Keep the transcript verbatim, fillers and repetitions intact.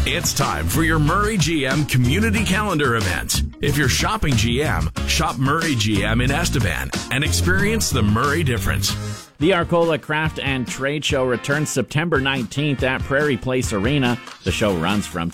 It's time for your Murray G M Community Calendar event. If you're shopping G M, shop Murray G M in Estevan and experience the Murray difference. The Arcola Craft and Trade Show returns September nineteenth at Prairie Place Arena. The show runs from